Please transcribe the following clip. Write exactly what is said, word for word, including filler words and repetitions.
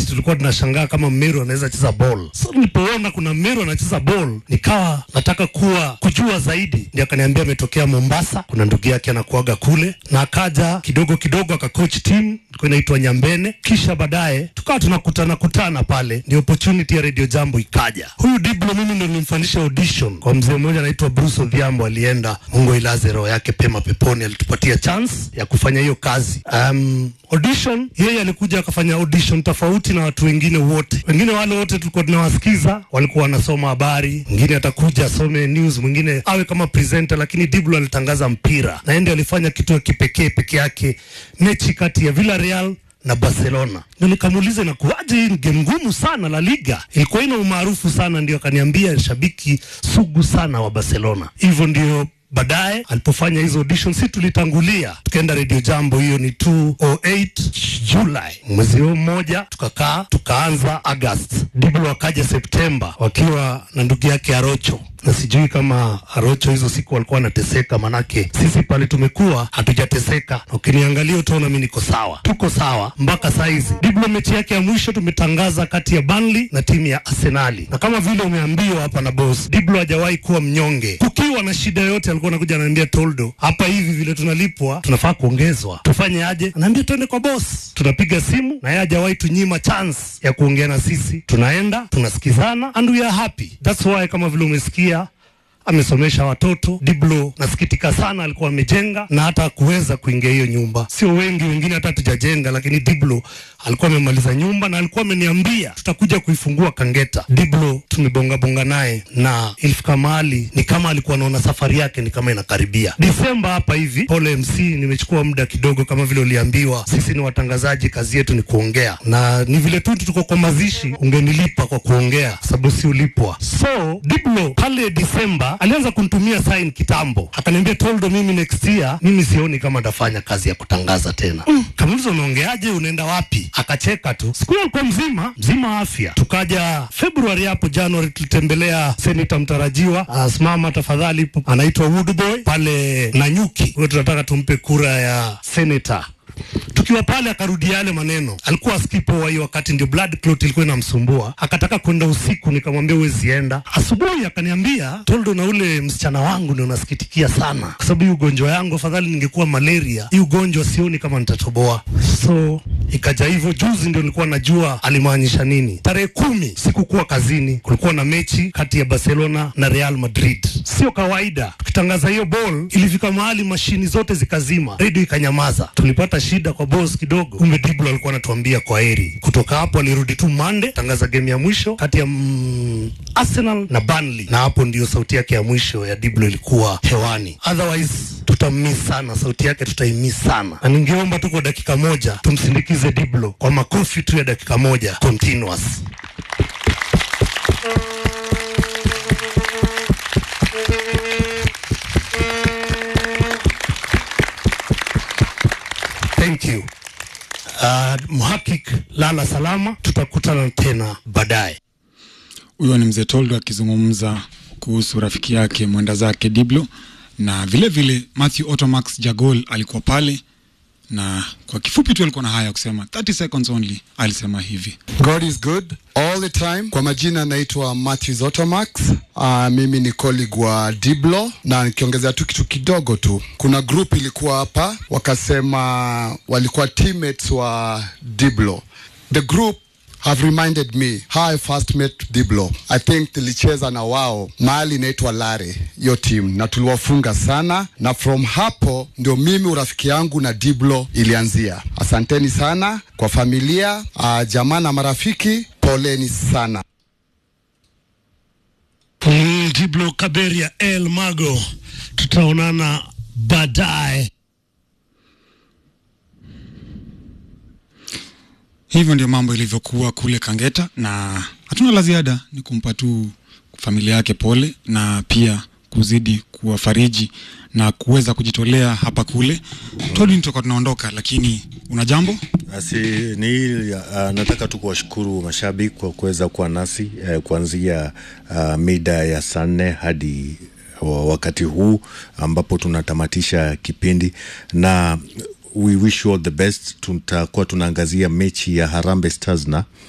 tulikuwa tunashangaa kama Meru anaweza cheza ball. So nilipoona kuna Meru anacheza ball, nikawa nataka kuwa kujua zaidi. Ndio akaniambia ametokea Mombasa, kuna ndugu yake anakuaga kule, na akaja kidogo kidogo akacoach team kwa inaitwa Nyambene. Kisha baadaye tukawa tunakutana kutana pale, ndio opportunity ya Radio Jambo ikaja. Huyu Diblo mimi ndio nilimfanyisha audition kwa mzee mmoja anaitwa Bruce Odhiambo, alienda Mungu ilaze roho yake pema peponi, alitupatia chance ya kufanya hiyo kazi. Um, audition, yeye alikuja akafanya audition tofauti na watu wengine wote. Wengine wale wote tulikuwa tunawasikiza walikuwa wanasoma habari, mwingine atakuja asome news, mwingine awe kama presenter, lakini Diblo alitangaza mpira. Na ndiye alifanya kitu ya kipekee peke yake, mechi kati ya Villarreal na Barcelona. Ndio nikamuuliza na kuaje, hii game ngumu sana, La Liga ilikuwa ina umaarufu sana. Ndio akaniambia shabiki sugu sana wa Barcelona. Hivyo ndio baadaye alipofanya hizo audition, si tulitangulia tukaenda Radio Jambo. Hiyo ni two oh eight July, mwezi mmoja tukakaa, tukaanza August. Diblo akaja September wakiwa na ndugu yake Arocho, na sijui kama Arocho hizo siku walikuwa wanateseka, manake sisi pale tumekuwa hatujateseka. Na ukiniangalia utaona mimi niko sawa, tuko sawa mpaka saizi. Diblo mechi yake ya mwisho tumetangaza kati ya Burnley na timu ya Arsenal, na kama vile umeambiwa hapa na boss, Diblo hajawahi kuwa mnyonge. Kukiwa na shida yote alikuwa anakuja ananiambia, Toldo, hapa hivi vile tunalipwa tunafaa kuongezwa, tufanye aje? Anaambia twende kwa boss. Tunapiga simu na yeye hajawahi tunyima chance ya kuongea na sisi. Tunaenda, tunasikizana and we are happy. That's why kama vile umesikia amesomesha watoto. Diblo nasikitika sana, alikuwa amejenga na hata kuweza kuingia hiyo nyumba. Sio wengi, wengine hata tujajenga, lakini Diblo alikuwa amemaliza nyumba na alikuwa ameniambia tutakuja kuifungua Kangeta. Diblo tumebonga bonga naye na ilifika mahali ni kama alikuwa anaona safari yake ni kama inakaribia. Disemba hapa hivi, pole M C, nimechukua muda kidogo. Kama vile uliambiwa, sisi ni watangazaji, kazi yetu ni kuongea, na ni vile tu tuko kwa mazishi ungenilipa kwa kuongea, sababu si ulipwa. So Diblo pale Disemba alianza kunitumia sign kitambo, akaniambia, Toldo, mimi next year mimi sioni kama nitafanya kazi ya kutangaza tena. Mm. Kama hizo unaongeaje, unaenda wapi? Akacheka tu. Siku hiyo alikuwa mzima, mzima afya. Tukaja February hapo January tulitembelea Senator mtarajiwa, asimama tafadhali, anaitwa Woodboy pale Nanyuki. Wewe tunataka tumpe kura ya senator. Tukiwa pale akarudi yale maneno, alikuwa skipo wa hiyo wakati, ndio blood clot ilikuwa inamsumbua, akataka kwenda usiku. Nikamwambia huwezi enda. Asubuhi akaniambia, Toldo, na ule msichana wangu ndio nasikitikia sana, kwa sababu hii ugonjwa yangu afadhali ningekuwa malaria, hii ugonjwa sioni kama nitatoboa. So ikaja hivyo. Juzi ndio nilikuwa najua alimaanisha nini. Tarehe kumi sikukuwa kazini, kulikuwa na mechi kati ya Barcelona na Real Madrid. Sio kawaida, tukitangaza hiyo ball ilifika mahali mashini zote zikazima, radio ikanyamaza. Tulipata shida kwa boss kidogo. Kumbe Diblo alikuwa anatuambia kwa heri. Kutoka hapo alirudi tu Monday, tangaza game ya mwisho kati ya mm, Arsenal na Burnley, na hapo ndio sauti yake ya mwisho ya Diblo ilikuwa hewani. Otherwise tutamiss sana sauti yake, tutaimiss sana. Na ningeomba tu kwa dakika moja tumsindikize Diblo kwa makofi tu ya dakika moja continuous. Thank you. Uh, Mhakik, lala salama, tutakutana tena baadaye. Huyo ni mzee Toldo akizungumza kuhusu rafiki yake mwenda zake Diblo, na vile vile Matthew Otomax Jagol alikuwa pale, na kwa kifupi tu alikuwa na haya kusema, thirty seconds only, alisema hivi: God is good all the time. Kwa majina naitwa Matthew Otomax. Uh, mimi ni colleague wa Diblo, na nikiongezea tu kitu kidogo tu, kuna group ilikuwa hapa wakasema walikuwa teammates wa Diblo. The group have reminded me how I first met Diblo. I think tulicheza na wao mahali inaitwa Lare, yo team, na tuliwafunga sana, na from hapo ndio mimi urafiki yangu na Diblo ilianzia. Asanteni sana kwa familia, uh, jamaa na marafiki, poleni sana. Mm, Diblo Kaberia El Mago, tutaonana baadaye. Hivyo ndio mambo ilivyokuwa kule Kangeta, na hatuna la ziada, ni kumpa tu familia yake pole, na pia kuzidi kuwafariji na kuweza kujitolea hapa kule. Toli nitoka tunaondoka, lakini una jambo? Asi ni uh, nataka tu kuwashukuru mashabiki kwa kuweza kuwa nasi uh, kuanzia uh, mida ya saa nne hadi wakati huu ambapo tunatamatisha kipindi, na we wish you all the best. Tutakuwa tunaangazia mechi ya Harambee Stars na